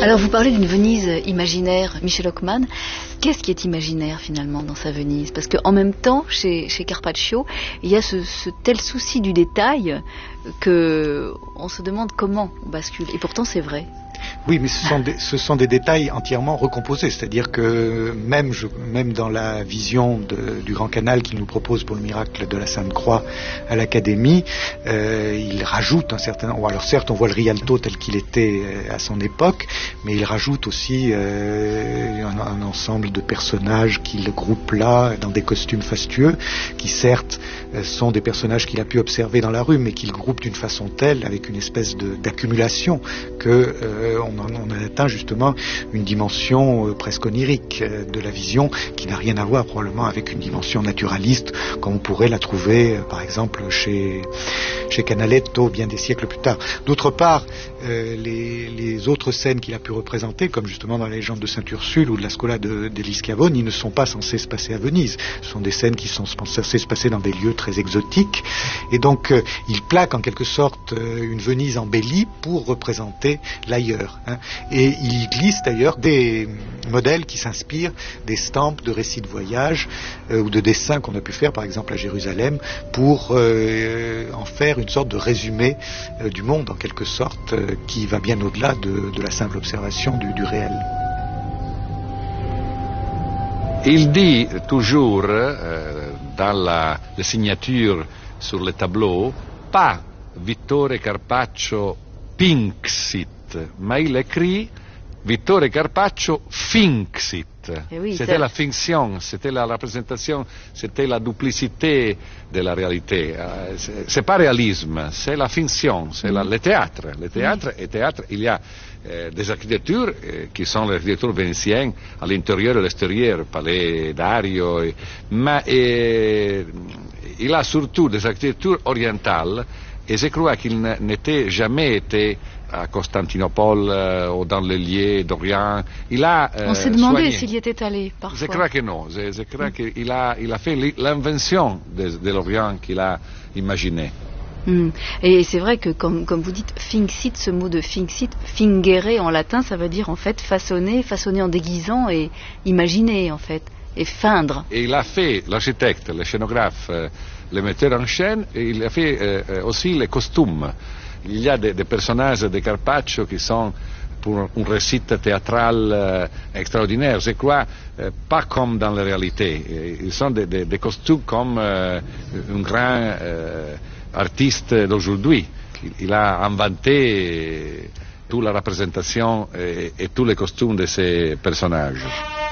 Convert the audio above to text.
Alors vous parlez d'une Venise imaginaire, Michel Hockman. Qu'est-ce qui est imaginaire finalement dans sa Venise? Parce qu'en même temps, chez Carpaccio, il y a ce tel souci du détail qu'on se demande comment on bascule. Et pourtant c'est vrai. Oui, mais ce sont des détails entièrement recomposés. C'est-à-dire que même dans la vision du Grand Canal qu'il nous propose pour le miracle de la Sainte-Croix à l'Académie, il rajoute un certain nombre. Alors certes, on voit le Rialto tel qu'il était à son époque, mais il rajoute aussi un ensemble de personnages qu'il groupe là dans des costumes fastueux, qui certes sont des personnages qu'il a pu observer dans la rue, mais qu'il groupe d'une façon telle, avec une espèce d'accumulation, que on a atteint justement une dimension presque onirique de la vision, qui n'a rien à voir probablement avec une dimension naturaliste comme on pourrait la trouver par exemple chez Canaletto bien des siècles plus tard. D'autre part, les autres scènes qu'il a pu représenter, comme justement dans la légende de Sainte-Ursule ou de la Scola d'Elie Schiavone, ils ne sont pas censés se passer à Venise. Ce sont des scènes qui sont censées se passer dans des lieux très exotiques, et donc il plaque en quelque sorte une Venise embellie pour représenter l'ailleurs. Et il glisse d'ailleurs des modèles qui s'inspirent d'estampes, de récits de voyage ou de dessins qu'on a pu faire par exemple à Jérusalem pour en faire une sorte de résumé du monde en quelque sorte qui va bien au-delà de la simple observation du réel. Il dit toujours dans la signature sur le tableau, pas Vittore Carpaccio Pinxit, mais il écrit Vittore Carpaccio Finxit. Oui, c'était la fiction, c'était la représentation, c'était la duplicité de la réalité. C'est pas réalisme, c'est la fiction, c'est le théâtre. Le théâtre, il y a des architectures qui sont les architectures vénitiennes à l'intérieur et à l'extérieur, Palais Dario, mais il a surtout des architectures orientales, et je crois qu'il n'était jamais été à Constantinople ou dans les lieux d'Orient. On s'est demandé s'il y était allé parfois. Je crois que non. Je crois qu'il a fait l'invention de l'Orient qu'il a imaginé. Et c'est vrai que comme vous dites, finxit, ce mot de finxit, fingere en latin, ça veut dire en fait façonner en déguisant et imaginer en fait, et feindre. Et il a fait, l'architecte, le scénographe, le metteur en scène, et il a fait aussi les costumes. Il y a des personnages de Carpaccio qui sont pour un récit théâtral extraordinaire. Je crois pas comme dans la réalité. Ils sont des costumes comme un grand artiste d'aujourd'hui. Il a inventé toute la représentation et tous les costumes de ces personnages.